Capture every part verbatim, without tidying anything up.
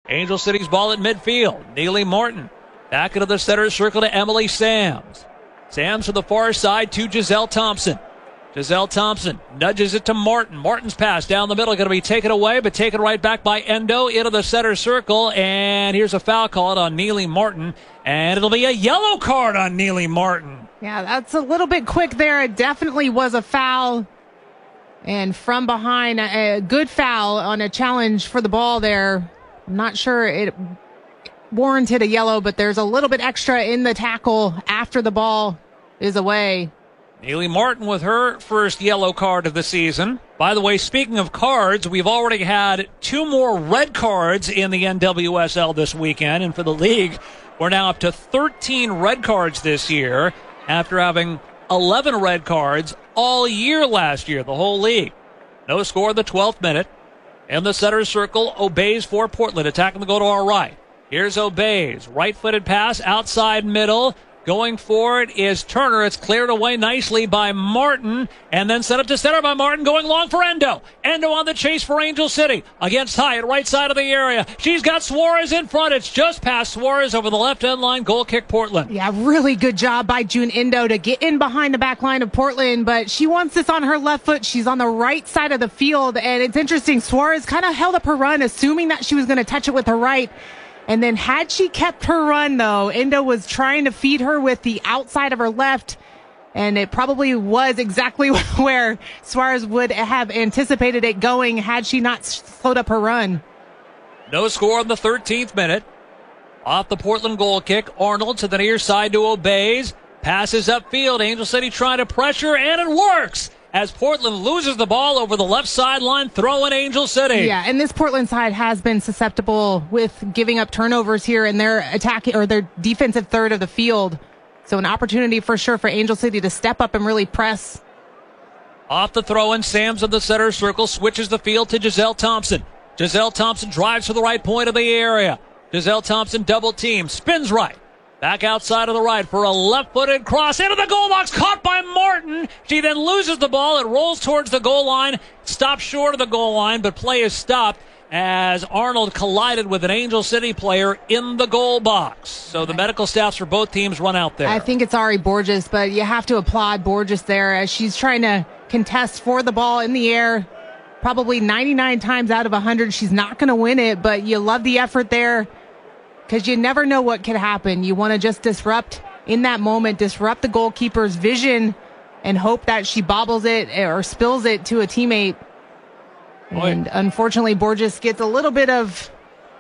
Angel City's ball at midfield. Neely Martin back into the center circle to Emily Sams. Sams to the far side to Giselle Thompson. Giselle Thompson nudges it to Martin. Martin's pass down the middle going to be taken away, but taken right back by Endo into the center circle. And here's a foul called on Neely Martin. And it'll be a yellow card on Neely Martin. Yeah, that's a little bit quick there. It definitely was a foul. And from behind, a good foul on a challenge for the ball there. I'm not sure it warranted a yellow, but there's a little bit extra in the tackle after the ball is away. Neely Martin with her first yellow card of the season. By the way, speaking of cards, we've already had two more red cards in the N W S L this weekend. And for the league, we're now up to thirteen red cards this year after having eleven red cards all year last year, the whole league. No score in the twelfth minute. In the center circle, Obeys for Portland, attacking the goal to our right. Here's Obeys. Right-footed pass, outside middle. Going for it is Turner. It's cleared away nicely by Martin. And then set up to center by Martin. Going long for Endo. Endo on the chase for Angel City. Against Hyatt, right side of the area. She's got Suarez in front. It's just past Suarez over the left end line. Goal kick Portland. Yeah, really good job by June Endo to get in behind the back line of Portland. But she wants this on her left foot. She's on the right side of the field. And it's interesting. Suarez kind of held up her run, assuming that she was going to touch it with her right. And then had she kept her run, though, Endo was trying to feed her with the outside of her left. And it probably was exactly where Suarez would have anticipated it going had she not slowed up her run. No score in the thirteenth minute. Off the Portland goal kick, Arnold to the near side to Obeys. Passes upfield. Angel City trying to pressure, and it works as Portland loses the ball over the left sideline, throwing Angel City. Yeah, and this Portland side has been susceptible with giving up turnovers here in their attacking or their defensive third of the field. So an opportunity for sure for Angel City to step up and really press. Off the throw-in, Sams in the center circle, switches the field to Giselle Thompson. Giselle Thompson drives to the right point of the area. Giselle Thompson double team, spins right. Back outside of the right for a left-footed cross into the goal box, caught by Martin. She then loses the ball. It rolls towards the goal line, stops short of the goal line, but play is stopped as Arnold collided with an Angel City player in the goal box. So the medical staffs for both teams run out there. I think it's Ari Borges, but you have to applaud Borges there as she's trying to contest for the ball in the air. Probably ninety-nine times out of one hundred, she's not going to win it, but you love the effort there. Because you never know what could happen. You want to just disrupt in that moment, disrupt the goalkeeper's vision and hope that she bobbles it or spills it to a teammate. Boy. And unfortunately, Borges gets a little bit of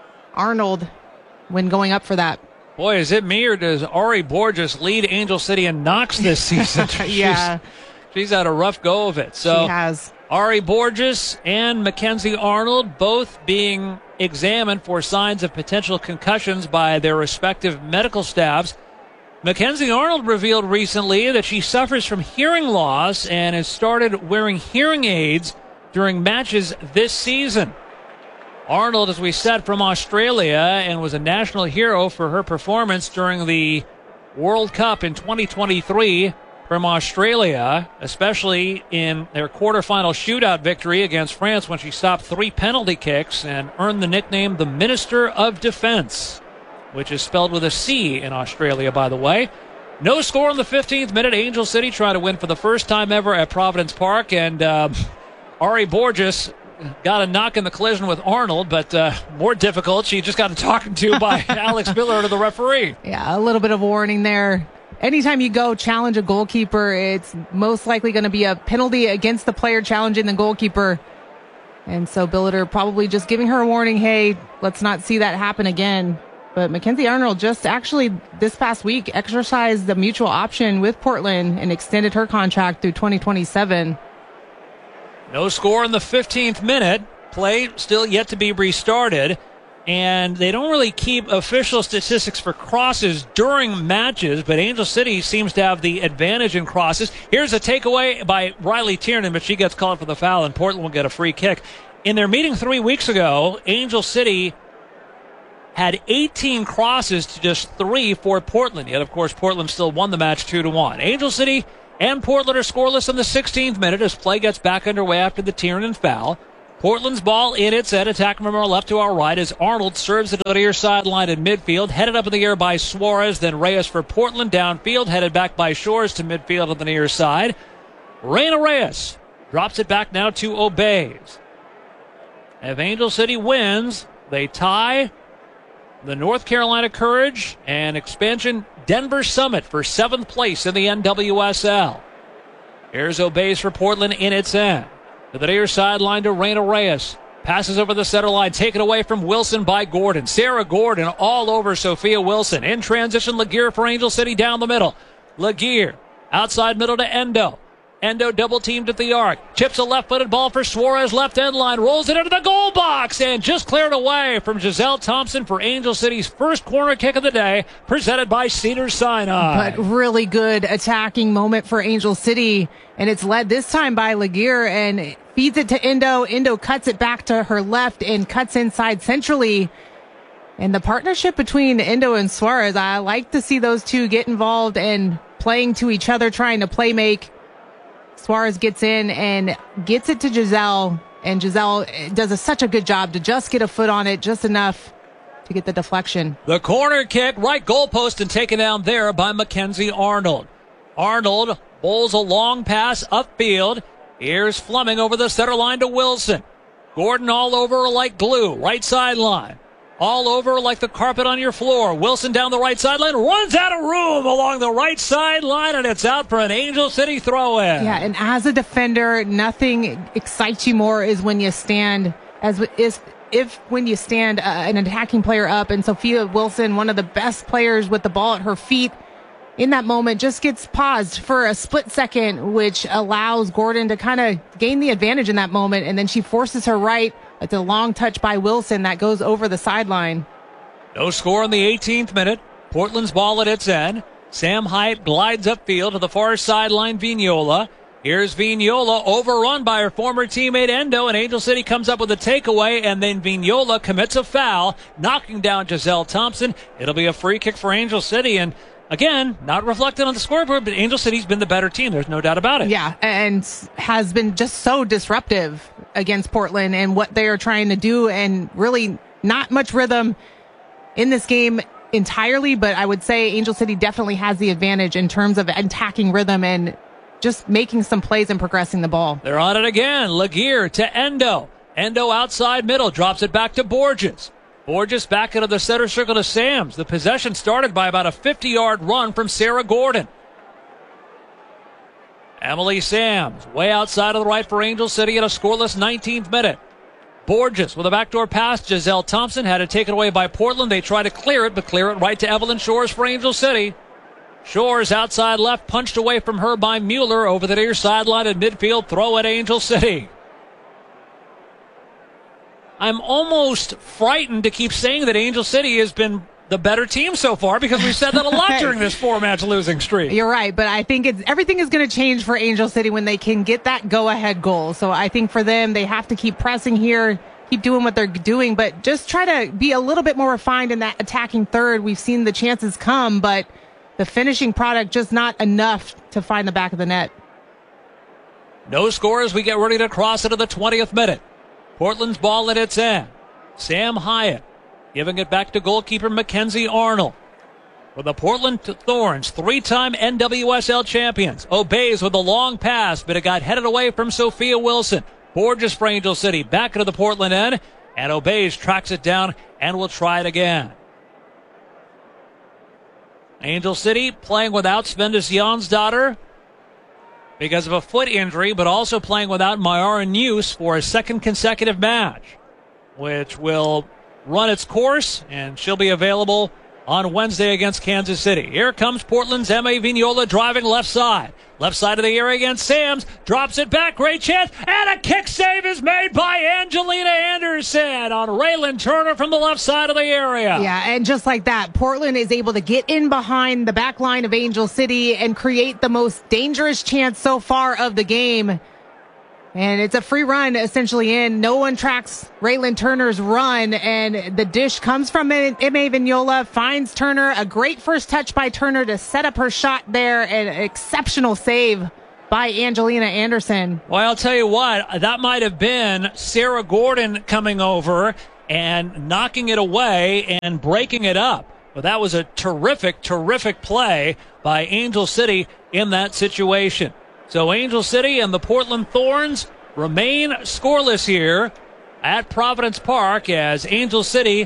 Arnold when going up for that. Boy, is it me or does Ari Borges lead Angel City in knocks this season? yeah. She's, she's had a rough go of it. So she has. Ari Borges and Mackenzie Arnold both being examined for signs of potential concussions by their respective medical staffs. Mackenzie Arnold revealed recently that she suffers from hearing loss and has started wearing hearing aids during matches this season. Arnold, as we said, from Australia and was a national hero for her performance during the World Cup in twenty twenty-three from Australia, especially in their quarterfinal shootout victory against France when she stopped three penalty kicks and earned the nickname the Minister of Defense, which is spelled with a C in Australia, by the way. No score in the fifteenth minute. Angel City trying to win for the first time ever at Providence Park, and uh, Ari Borges got a knock in the collision with Arnold, but uh, more difficult. She just got talked to by Alex Miller, the referee. Yeah, a little bit of a warning there. Anytime you go challenge a goalkeeper, it's most likely going to be a penalty against the player challenging the goalkeeper. And so Billiter probably just giving her a warning, hey, let's not see that happen again. But Mackenzie Arnold just actually this past week exercised the mutual option with Portland and extended her contract through twenty twenty-seven. No score in the fifteenth minute. Play still yet to be restarted. And they don't really keep official statistics for crosses during matches, but Angel City seems to have the advantage in crosses. Here's a takeaway by Riley Tiernan, but she gets called for the foul, and Portland will get a free kick. In their meeting three weeks ago, Angel City had eighteen crosses to just three for Portland. Yet, of course, Portland still won the match two to one. Angel City and Portland are scoreless in the sixteenth minute as play gets back underway after the Tiernan foul. Portland's ball in its end, attacking from our left to our right as Arnold serves it to the near sideline in midfield, headed up in the air by Suarez, then Reyes for Portland downfield, headed back by Shores to midfield on the near side. Reyna Reyes drops it back now to Obeys. If Angel City wins, they tie the North Carolina Courage and expansion Denver Summit for seventh place in the N W S L. Here's Obeys for Portland in its end. To the near sideline to Reyna Reyes. Passes over the center line, taken away from Wilson by Gordon. Sarah Gordon all over Sophia Wilson. In transition, Laguerre for Angel City down the middle. Laguerre outside middle to Endo. Endo double teamed at the arc. Chips a left-footed ball for Suarez, left end line. Rolls it into the goal box and just cleared away from Giselle Thompson for Angel City's first corner kick of the day, presented by Cedars-Sinai. But really good attacking moment for Angel City. And it's led this time by Laguerre and feeds it to Endo. Endo cuts it back to her left and cuts inside centrally. And the partnership between Endo and Suarez, I like to see those two get involved and playing to each other, trying to play make. Suarez gets in and gets it to Giselle, and Giselle does a, such a good job to just get a foot on it, just enough to get the deflection. The corner kick, right goalpost, and taken down there by Mackenzie Arnold. Arnold bowls a long pass upfield. Here's Fleming over the center line to Wilson. Gordon all over her like glue, right sideline. All over like the carpet on your floor. Wilson down the right sideline, runs out of room along the right sideline, and it's out for an Angel City throw-in. Yeah, and as a defender, nothing excites you more is when you stand, as is if when you stand uh, an attacking player up, and Sophia Wilson, one of the best players with the ball at her feet, in that moment just gets paused for a split second, which allows Gordon to kind of gain the advantage in that moment, and then she forces her right. It's a long touch by Wilson that goes over the sideline. No score in the eighteenth minute. Portland's ball at its end. Sam Hyatt glides upfield to the far sideline, Vignola. Here's Vignola, overrun by her former teammate Endo, and Angel City comes up with a takeaway, and then Vignola commits a foul, knocking down Giselle Thompson. It'll be a free kick for Angel City, and again, not reflected on the scoreboard, but Angel City's been the better team. There's no doubt about it. Yeah, and has been just so disruptive against Portland and what they are trying to do, and really not much rhythm in this game entirely, but I would say Angel City definitely has the advantage in terms of attacking rhythm and just making some plays and progressing the ball. They're on it again. Laguerre to Endo. Endo outside middle, drops it back to Borges. Borges back into the center circle to Sams. The possession started by about a fifty-yard run from Sarah Gordon. Emily Sams way outside of the right for Angel City at a scoreless nineteenth minute. Borges with a backdoor pass. Giselle Thompson had it taken away by Portland. They try to clear it, but clear it right to Evelyn Shores for Angel City. Shores outside left, punched away from her by Mueller over the near sideline at midfield. Throw at Angel City. I'm almost frightened to keep saying that Angel City has been the better team so far, because we've said that a lot during this four-match losing streak. You're right, but I think it's everything is going to change for Angel City when they can get that go-ahead goal. So I think for them, they have to keep pressing here, keep doing what they're doing, but just try to be a little bit more refined in that attacking third. We've seen the chances come, but the finishing product just not enough to find the back of the net. No score as we get ready to cross into the twentieth minute. Portland's ball at its end. Sam Hyatt giving it back to goalkeeper Mackenzie Arnold. For the Portland Thorns, three-time N W S L champions. Obeys with a long pass, but it got headed away from Sophia Wilson. Borges for Angel City, back into the Portland end, and Obeys tracks it down and will try it again. Angel City playing without Svendes Jonsdottir because of a foot injury, but also playing without Mayara News for a second consecutive match, which will run its course, and she'll be available on Wednesday against Kansas City. Here comes Portland's Emma Vignola driving left side. Left side of the area against Sams. Drops it back. Great chance. And a kick save is made by Angelina Anderson on Raylan Turner from the left side of the area. Yeah, and just like that, Portland is able to get in behind the back line of Angel City and create the most dangerous chance so far of the game. And it's a free run essentially in. No one tracks Raylan Turner's run, and the dish comes from Emma Vignola, finds Turner. A great first touch by Turner to set up her shot there, and an exceptional save by Angelina Anderson. Well, I'll tell you what, that might have been Sarah Gordon coming over and knocking it away and breaking it up. But that was a terrific, terrific play by Angel City in that situation. So Angel City and the Portland Thorns remain scoreless here at Providence Park as Angel City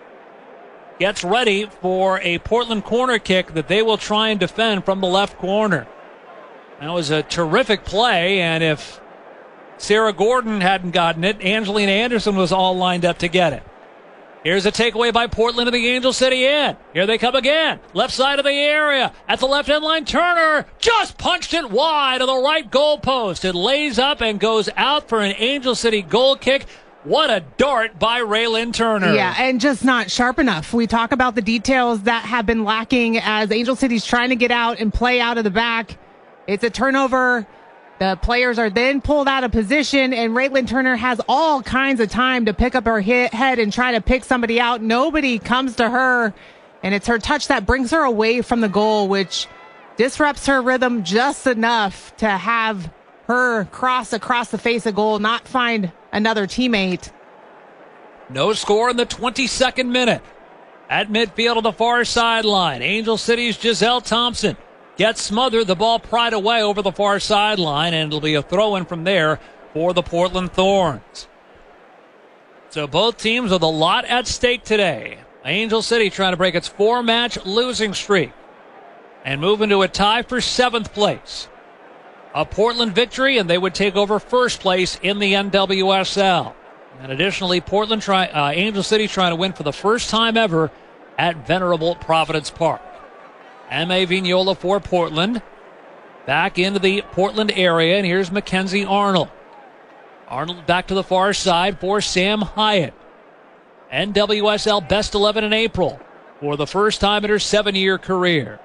gets ready for a Portland corner kick that they will try and defend from the left corner. That was a terrific play, and if Sarah Gordon hadn't gotten it, Angelina Anderson was all lined up to get it. Here's a takeaway by Portland to the Angel City end. Here they come again. Left side of the area. At the left end line, Turner just punched it wide of the right goal post. It lays up and goes out for an Angel City goal kick. What a dart by Raylyn Turner. Yeah, and just not sharp enough. We talk about the details that have been lacking as Angel City's trying to get out and play out of the back. It's a turnover. The players are then pulled out of position, and Raylyn Turner has all kinds of time to pick up her hit, head and try to pick somebody out. Nobody comes to her, and it's her touch that brings her away from the goal, which disrupts her rhythm just enough to have her cross across the face of goal, not find another teammate. No score in the twenty-second minute. At midfield on the far sideline, Angel City's Giselle Thompson gets smothered. The ball pried away over the far sideline, and it'll be a throw-in from there for the Portland Thorns. So both teams with a lot at stake today. Angel City trying to break its four-match losing streak and move into a tie for seventh place. A Portland victory, and they would take over first place in the N W S L. And additionally, Portland try, uh, Angel City trying to win for the first time ever at venerable Providence Park. M A Vignola for Portland. Back into the Portland area, and here's Mackenzie Arnold. Arnold back to the far side for Sam Hyatt. N W S L Best eleven in April for the first time in her seven-year career.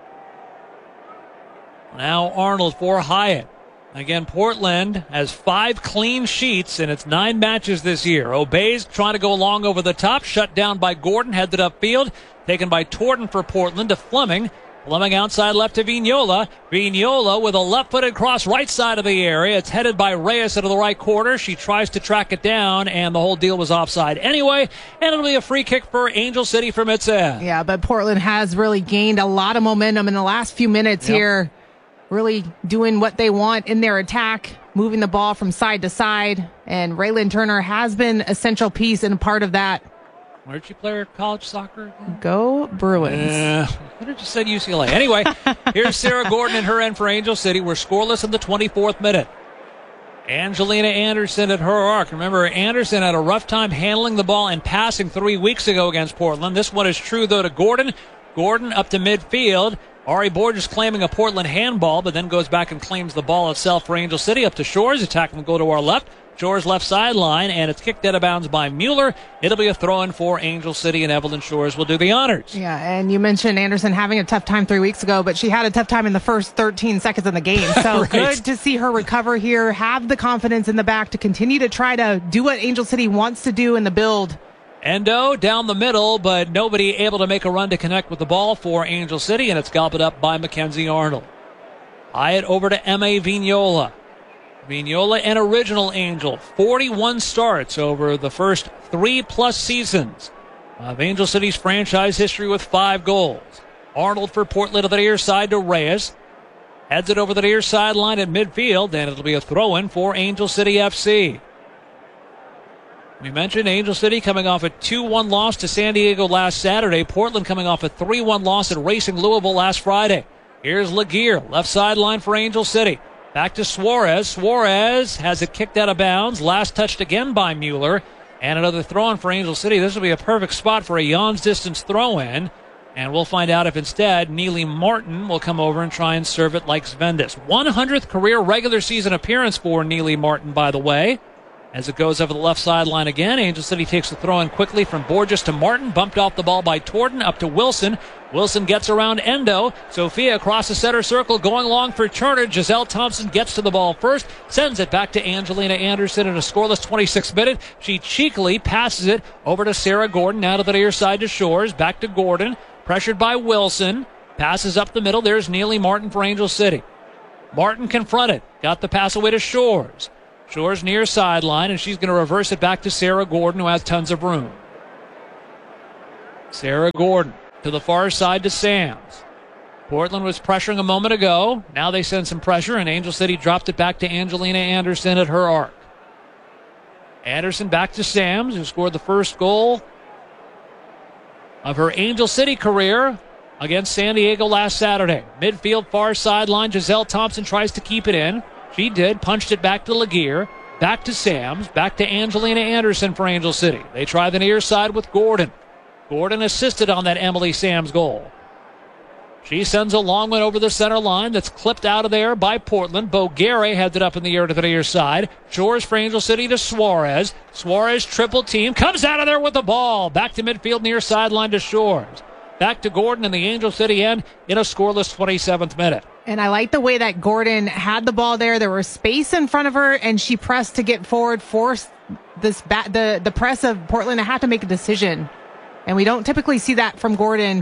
Now Arnold for Hyatt. Again, Portland has five clean sheets in its nine matches this year. Obeys trying to go long over the top, shut down by Gordon, headed upfield, taken by Torton for Portland to Fleming. Fleming outside left to Vignola. Vignola with a left-footed cross right side of the area. It's headed by Reyes into the right corner. She tries to track it down, and the whole deal was offside anyway. And it'll be a free kick for Angel City from its end. Yeah, but Portland has really gained a lot of momentum in the last few minutes yep. here. Really doing what they want in their attack, moving the ball from side to side. And Raylyn Turner has been a central piece and part of that. Where did you play her college soccer? Go Bruins. Uh, I could have just said U C L A. Anyway, here's Sarah Gordon and her end for Angel City. We're scoreless in the twenty-fourth minute. Angelina Anderson at her arc. Remember, Anderson had a rough time handling the ball and passing three weeks ago against Portland. This one is true, though, to Gordon. Gordon up to midfield. Ari Borges claiming a Portland handball, but then goes back and claims the ball itself for Angel City. Up to Shores. Attack will go to our left. Shores left sideline, and it's kicked out of bounds by Mueller. It'll be a throw-in for Angel City, and Evelyn Shores will do the honors. Yeah, and you mentioned Anderson having a tough time three weeks ago, but she had a tough time in the first thirteen seconds of the game. So right. Good to see her recover here, have the confidence in the back to continue to try to do what Angel City wants to do in the build. Endo down the middle, but nobody able to make a run to connect with the ball for Angel City, and it's gobbled up by Mackenzie Arnold. Hyatt over to M A Vignola. Vignola, an original Angel, forty-one starts over the first three-plus seasons of Angel City's franchise history with five goals. Arnold for Portland to the near side to Reyes. Heads it over the near sideline at midfield, and it'll be a throw-in for Angel City F C. We mentioned Angel City coming off a two one loss to San Diego last Saturday. Portland coming off a three one loss at Racing Louisville last Friday. Here's Laguerre, left sideline for Angel City. Back to Suarez. Suarez has it kicked out of bounds. Last touched again by Mueller. And another throw-in for Angel City. This will be a perfect spot for a Jan's distance throw-in. And we'll find out if instead Neely Martin will come over and try and serve it like Svendis. one hundredth career regular season appearance for Neely Martin, by the way. As it goes over the left sideline again, Angel City takes the throw-in quickly from Borges to Martin. Bumped off the ball by Torton up to Wilson. Wilson gets around Endo. Sophia across the center circle going long for Turner. Giselle Thompson gets to the ball first. Sends it back to Angelina Anderson in a scoreless twenty-sixth minute. She cheekily passes it over to Sarah Gordon. Now to the near side to Shores. Back to Gordon. Pressured by Wilson. Passes up the middle. There's Neely Martin for Angel City. Martin confronted. Got the pass away to Shores. Shores near sideline, and she's going to reverse it back to Sarah Gordon, who has tons of room. Sarah Gordon to the far side to Sams. Portland was pressuring a moment ago. Now they send some pressure, and Angel City dropped it back to Angelina Anderson at her arc. Anderson back to Sams, who scored the first goal of her Angel City career against San Diego last Saturday. Midfield far sideline, Giselle Thompson tries to keep it in. She did, punched it back to Laguerre, back to Sams, back to Angelina Anderson for Angel City. They try the near side with Gordon. Gordon assisted on that Emily Sams goal. She sends a long one over the center line that's clipped out of there by Portland. Boguere heads it up in the air to the near side. Shores for Angel City to Suarez. Suarez triple team. Comes out of there with the ball. Back to midfield near sideline to Shores. Back to Gordon in the Angel City end in a scoreless twenty-seventh minute. And I like the way that Gordon had the ball there. There was space in front of her, and she pressed to get forward, forced this ba- the, the press of Portland to have to make a decision. And we don't typically see that from Gordon.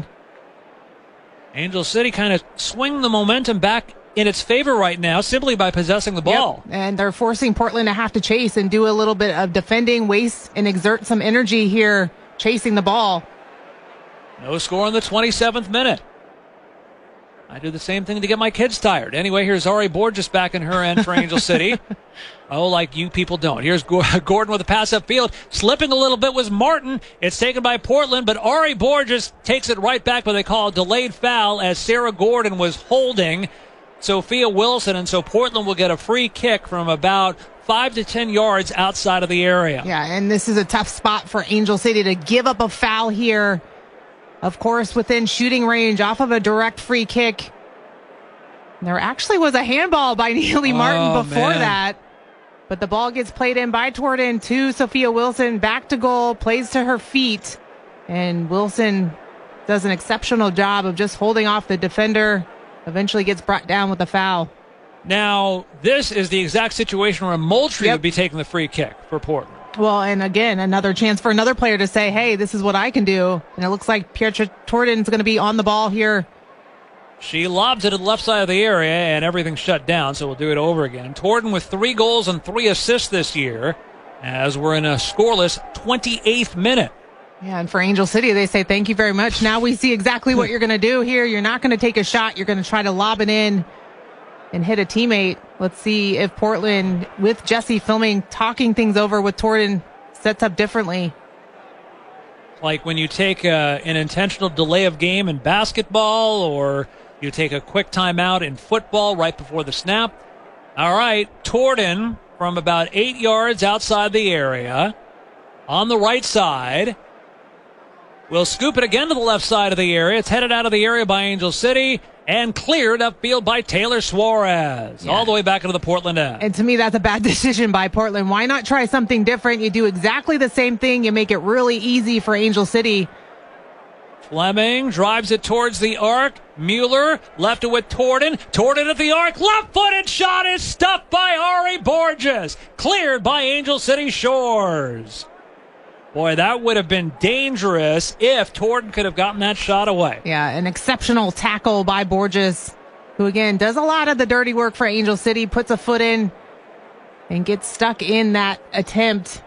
Angel City kind of swing the momentum back in its favor right now simply by possessing the ball. Yep. And they're forcing Portland to have to chase and do a little bit of defending, waste, and exert some energy here chasing the ball. No score in the twenty-seventh minute. I do the same thing to get my kids tired. Anyway, here's Ari Borges back in her end for Angel City. Oh, like you people don't. Here's Gordon with a pass upfield. Slipping a little bit was Martin. It's taken by Portland, but Ari Borges takes it right back, but they call a delayed foul as Sarah Gordon was holding Sophia Wilson, and so Portland will get a free kick from about five to ten yards outside of the area. Yeah, and this is a tough spot for Angel City to give up a foul here. Of course, within shooting range off of a direct free kick. There actually was a handball by Neely Martin oh, before man. that. But the ball gets played in by Torden to Sophia Wilson. Back to goal, plays to her feet. And Wilson does an exceptional job of just holding off the defender. Eventually gets brought down with a foul. Now, this is the exact situation where Moultrie Yep. would be taking the free kick for Portland. Well, and again, another chance for another player to say, hey, this is what I can do. And it looks like Pietra Torden's going to be on the ball here. She lobs it to the left side of the area, and everything's shut down, so we'll do it over again. Torden with three goals and three assists this year, as we're in a scoreless twenty-eighth minute. Yeah, and for Angel City, they say, thank you very much. Now we see exactly what you're going to do here. You're not going to take a shot. You're going to try to lob it in and hit a teammate. Let's see if Portland, with Jesse filming, talking things over with Torden, sets up differently. Like when you take a, an intentional delay of game in basketball, or you take a quick timeout in football right before the snap. All right, Torden from about eight yards outside the area on the right side. We'll scoop it again to the left side of the area. It's headed out of the area by Angel City and cleared upfield by Taylor Suarez. Yeah. All the way back into the Portland end. And to me, that's a bad decision by Portland. Why not try something different? You do exactly the same thing. You make it really easy for Angel City. Fleming drives it towards the arc. Mueller left it with Torden. Torden at the arc. Left-footed shot is stuffed by Ari Borges. Cleared by Angel City Shores. Boy, that would have been dangerous if Torden could have gotten that shot away. Yeah, an exceptional tackle by Borges, who again does a lot of the dirty work for Angel City, puts a foot in and gets stuck in that attempt.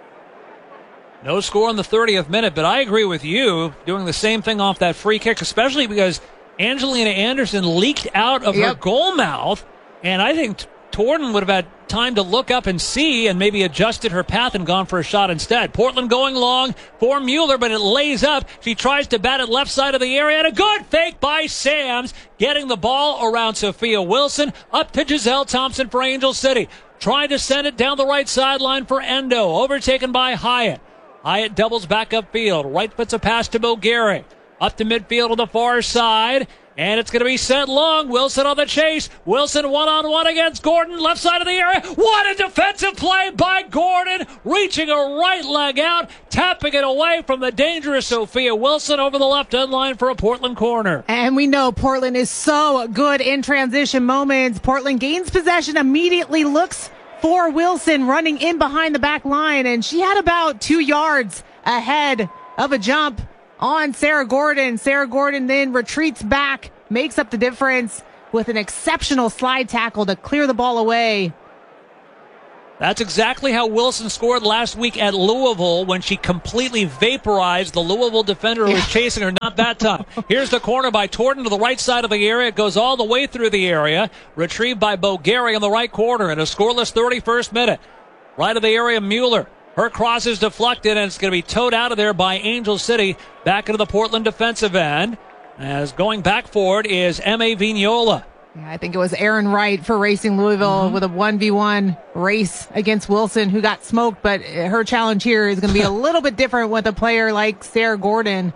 No score in the thirtieth minute, but I agree with you doing the same thing off that free kick, especially because Angelina Anderson leaked out of Yep. her goal mouth, and I think Torden would have had time to look up and see and maybe adjusted her path and gone for a shot instead. Portland going long for Mueller, but it lays up. She tries to bat it left side of the area, and a good fake by Sams, getting the ball around Sophia Wilson, up to Giselle Thompson for Angel City. Trying to send it down the right sideline for Endo, overtaken by Hyatt. Hyatt doubles back upfield. Right puts a pass to Boguere. Up to midfield on the far side. And it's going to be sent long. Wilson on the chase. Wilson one-on-one against Gordon. Left side of the area. What a defensive play by Gordon. Reaching a right leg out. Tapping it away from the dangerous Sophia Wilson over the left end line for a Portland corner. And we know Portland is so good in transition moments. Portland gains possession, immediately looks for Wilson running in behind the back line. And she had about two yards ahead of a jump on Sarah Gordon. Sarah Gordon then retreats back, makes up the difference. with an exceptional slide tackle to clear the ball away. That's exactly how Wilson scored last week at Louisville when she completely vaporized the Louisville defender who was chasing her. Not that time. Here's the corner by Torton to the right side of the area. It goes all the way through the area. Retrieved by Bo Gary in the right corner in a scoreless thirty-first minute. Right of the area, Mueller. Her cross is deflected, and it's going to be towed out of there by Angel City back into the Portland defensive end. As going back forward is M A Vignola. Yeah, I think it was Aaron Wright for Racing Louisville mm-hmm. with a one v one race against Wilson, who got smoked, but her challenge here is going to be a little bit different with a player like Sarah Gordon.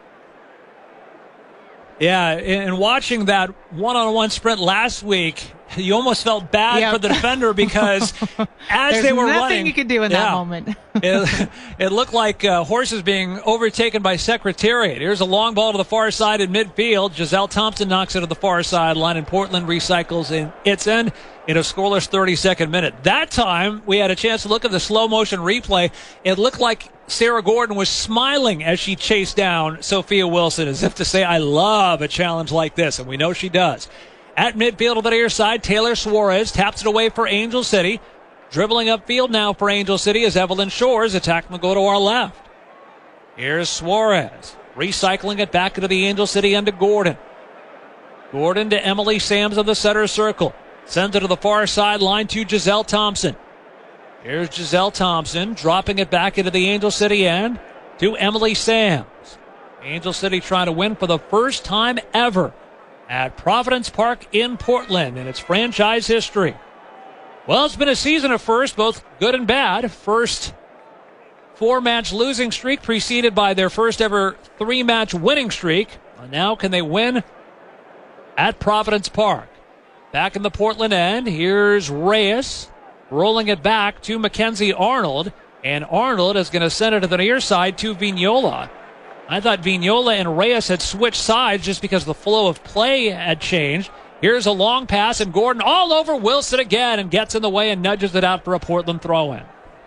Yeah, and watching that one-on-one sprint last week, you almost felt bad yep. for the defender because as they were running, nothing you could do in yeah, that moment. it, it looked like uh, horses being overtaken by Secretariat. Here's a long ball to the far side in midfield. Giselle Thompson knocks it to the far sideline, and Portland recycles in its end in a scoreless thirty-second minute. That time, we had a chance to look at the slow-motion replay. It looked like Sarah Gordon was smiling as she chased down Sophia Wilson, as if to say, I love a challenge like this, and we know she does. At midfield on the near side, Taylor Suarez taps it away for Angel City. Dribbling upfield now for Angel City as Evelyn Shores attacking the go to our left. Here's Suarez, recycling it back into the Angel City end to Gordon. Gordon to Emily Sams of the center circle. Sends it to the far sideline to Giselle Thompson. Here's Giselle Thompson dropping it back into the Angel City end to Emily Sams. Angel City trying to win for the first time ever at Providence Park in Portland in its franchise history. Well, it's been a season of first, both good and bad. First four-match losing streak preceded by their first ever three-match winning streak. And now can they win at Providence Park? Back in the Portland end, here's Reyes rolling it back to Mackenzie Arnold. And Arnold is going to send it to the near side to Vignola. I thought Vignola and Reyes had switched sides just because the flow of play had changed. Here's a long pass, and Gordon all over Wilson again and gets in the way and nudges it out for a Portland throw-in.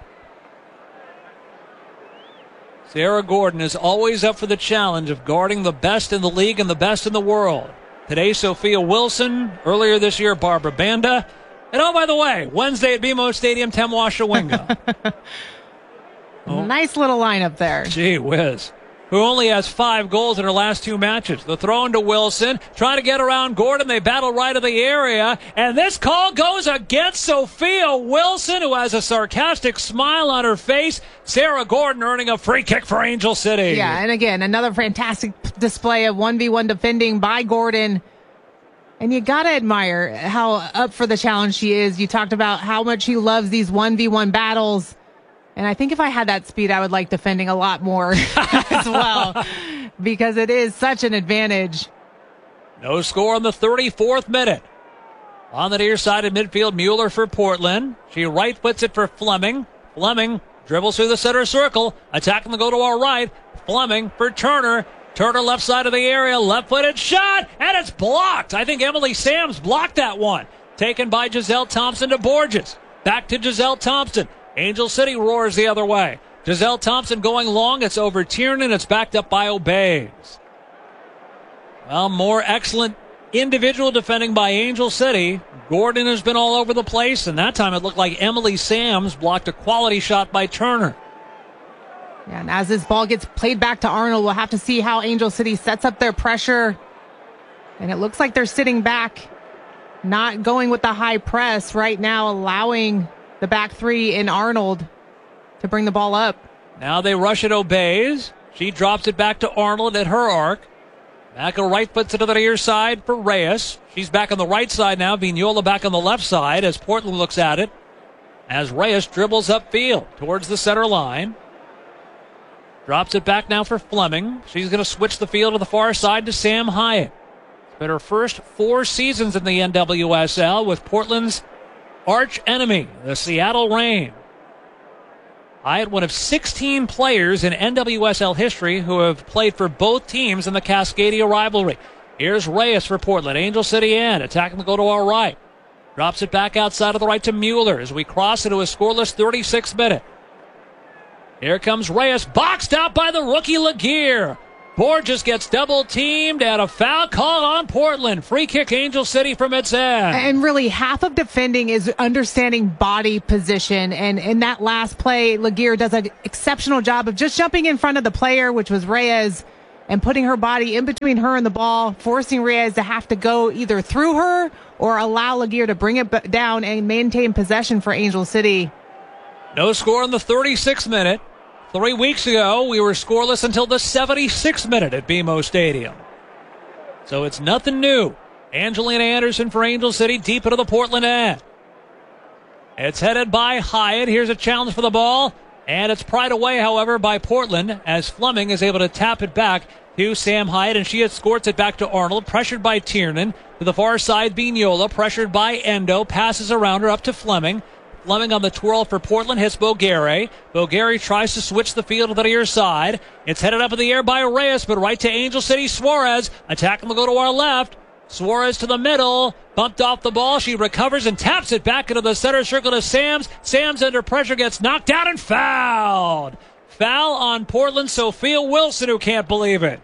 Sarah Gordon is always up for the challenge of guarding the best in the league and the best in the world. Today, Sophia Wilson. Earlier this year, Barbara Banda. And oh, by the way, Wednesday at B M O Stadium, Temwa Shawinga. oh. Nice little lineup there. Gee whiz. Who only has five goals in her last two matches. The throw into Wilson, trying to get around Gordon. They battle right of the area, and this call goes against Sophia Wilson, who has a sarcastic smile on her face. Sarah Gordon earning a free kick for Angel City. Yeah, and again, another fantastic display of one v one defending by Gordon. And you got to admire how up for the challenge she is. You talked about how much she loves these one v one battles. And I think if I had that speed, I would like defending a lot more as well, because it is such an advantage. No score in the thirty-fourth minute. On the near side of midfield, Mueller for Portland. She right foots it for Fleming. Fleming dribbles through the center circle, attacking the go to our right. Fleming for Turner. Turner left side of the area, left-footed shot, and it's blocked. I think Emily Sams blocked that one. Taken by Giselle Thompson to Borges. Back to Giselle Thompson. Angel City roars the other way. Giselle Thompson going long. It's over Tiernan. It's backed up by Obeys. Well, more excellent individual defending by Angel City. Gordon has been all over the place, and that time it looked like Emily Sams blocked a quality shot by Turner. Yeah, and as this ball gets played back to Arnold, we'll have to see how Angel City sets up their pressure. And it looks like they're sitting back, not going with the high press right now, allowing the back three in Arnold to bring the ball up. Now they rush it, Obeys. She drops it back to Arnold at her arc. Back on right, puts it to the near side for Reyes. She's back on the right side now. Vignola back on the left side as Portland looks at it. As Reyes dribbles upfield towards the center line. Drops it back now for Fleming. She's going to switch the field to the far side to Sam Hyatt. It's been her first four seasons in the N W S L with Portland's arch enemy, the Seattle Reign. Hyatt, one of sixteen players in N W S L history who have played for both teams in the Cascadia rivalry. Here's Reyes for Portland. Angel City end, attacking the go to our right. Drops it back outside of the right to Mueller as we cross into a scoreless thirty-sixth minute. Here comes Reyes, boxed out by the rookie Laguerre. Borges gets double teamed and a foul call on Portland. Free kick Angel City from its end. And really half of defending is understanding body position. And in that last play, Laguerre does an exceptional job of just jumping in front of the player, which was Reyes, and putting her body in between her and the ball, forcing Reyes to have to go either through her or allow Laguerre to bring it down and maintain possession for Angel City. No score in the thirty-sixth minute. Three weeks ago, we were scoreless until the seventy-sixth minute at B M O Stadium. So it's nothing new. Angelina Anderson for Angel City, deep into the Portland end. It's headed by Hyatt. Here's a challenge for the ball. And it's pried away, however, by Portland as Fleming is able to tap it back to Sam Hyatt, and she escorts it back to Arnold, pressured by Tiernan. To the far side, Vignola, pressured by Endo, passes around her up to Fleming. Fleming on the twirl for Portland hits Bogueri. Bogueri tries to switch the field to the near side. It's headed up in the air by Reyes, but right to Angel City. Suarez attacking will go to our left. Suarez to the middle, bumped off the ball. She recovers and taps it back into the center circle to Sams. Sams under pressure gets knocked out and fouled. Foul on Portland, Sophia Wilson, who can't believe it.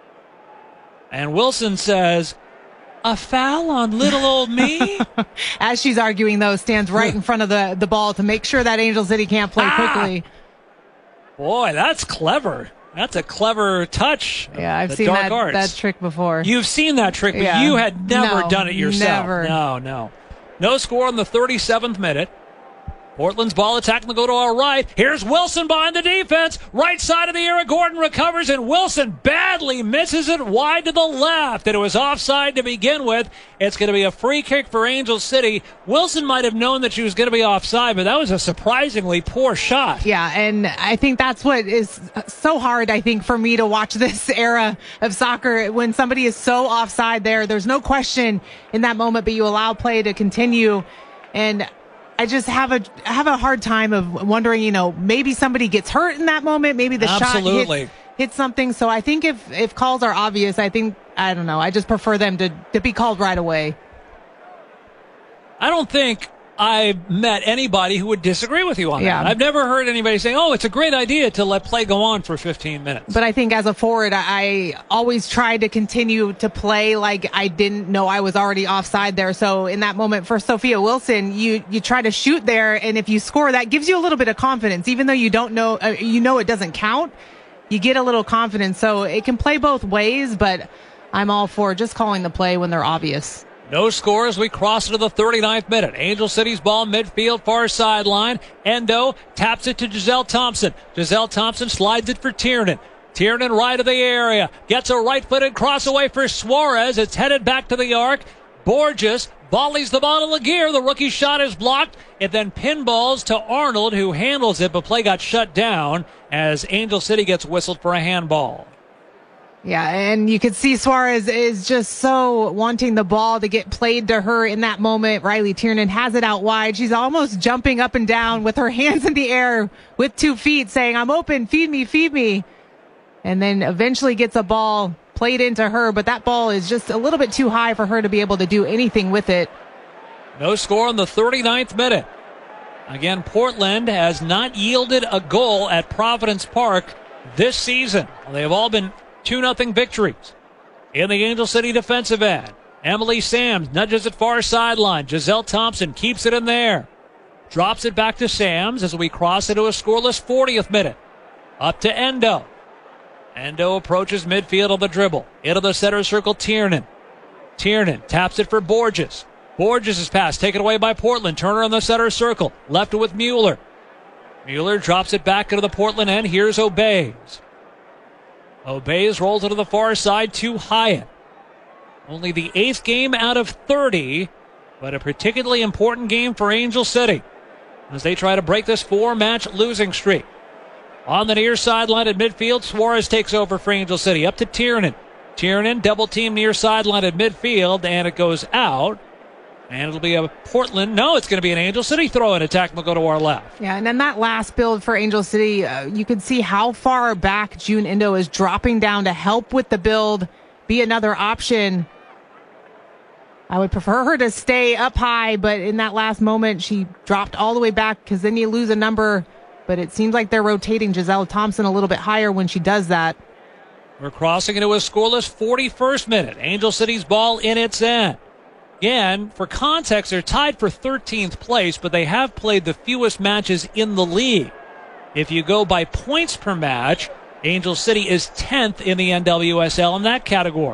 And Wilson says, a foul on little old me? As she's arguing, though, stands right in front of the, the ball to make sure that Angel City can't play ah! quickly. Boy, that's clever. That's a clever touch. Yeah, I've the seen dark that, arts. that trick before. You've seen that trick, but yeah. you had never no, done it yourself. Never. No, no. No score in the thirty-seventh minute. Portland's ball attacking to go to our right. Here's Wilson behind the defense. Right side of the area. Gordon recovers, and Wilson badly misses it wide to the left. And it was offside to begin with. It's going to be a free kick for Angel City. Wilson might have known that she was going to be offside, but that was a surprisingly poor shot. Yeah, and I think that's what is so hard, I think, for me to watch this era of soccer. When somebody is so offside there, there's no question in that moment, but you allow play to continue. And I just have a have a hard time of wondering, you know, maybe somebody gets hurt in that moment. Maybe the Absolutely. shot hit, hits something. So I think if, if calls are obvious, I think, I don't know, I just prefer them to, to be called right away. I don't think I've met anybody who would disagree with you on Yeah. that. I've never heard anybody say, oh, it's a great idea to let play go on for fifteen minutes. But I think as a forward, I, I always try to continue to play like I didn't know I was already offside there. So in that moment for Sophia Wilson, you, you try to shoot there. And if you score, that gives you a little bit of confidence, even though you don't know, uh, you know, it doesn't count. You get a little confidence. So it can play both ways, but I'm all for just calling the play when they're obvious. No score as we cross into the thirty-ninth minute. Angel City's ball midfield, far sideline. Endo taps it to Giselle Thompson. Giselle Thompson slides it for Tiernan. Tiernan right of the area. Gets a right-footed cross away for Suarez. It's headed back to the arc. Borges volleys the ball to Laguerre. The rookie shot is blocked. It then pinballs to Arnold, who handles it, but play got shut down as Angel City gets whistled for a handball. Yeah, and you could see Suarez is just so wanting the ball to get played to her in that moment. Riley Tiernan has it out wide. She's almost jumping up and down with her hands in the air with two feet saying, I'm open, feed me, feed me. And then eventually gets a ball played into her, but that ball is just a little bit too high for her to be able to do anything with it. No score in the thirty-ninth minute. Again, Portland has not yielded a goal at Providence Park this season. They have all been two nothing victories. In the Angel City defensive end, Emily Sams nudges it far sideline. Giselle Thompson keeps it in there. Drops it back to Sams as we cross into a scoreless fortieth minute. Up to Endo. Endo approaches midfield on the dribble. Into the center circle, Tiernan. Tiernan taps it for Borges. Borges' pass taken away by Portland. Turner in the center circle. Left it with Mueller. Mueller drops it back into the Portland end. Here's Obeys. Obeys rolls it to the far side to Hyatt. Only the eighth game out of thirty, but a particularly important game for Angel City as they try to break this four-match losing streak. On the near sideline at midfield, Suarez takes over for Angel City. Up to Tiernan. Tiernan double team near sideline at midfield, and it goes out. And it'll be a Portland. No, it's going to be an Angel City throw-in attack. We'll go to our left. Yeah, and then that last build for Angel City, uh, you could see how far back June Endo is dropping down to help with the build, be another option. I would prefer her to stay up high, but in that last moment, she dropped all the way back because then you lose a number. But it seems like they're rotating Giselle Thompson a little bit higher when she does that. We're crossing into a scoreless forty-first minute. Angel City's ball in its end. Again, for context, they're tied for thirteenth place, but they have played the fewest matches in the league. If you go by points per match, Angel City is tenth in the N W S L in that category.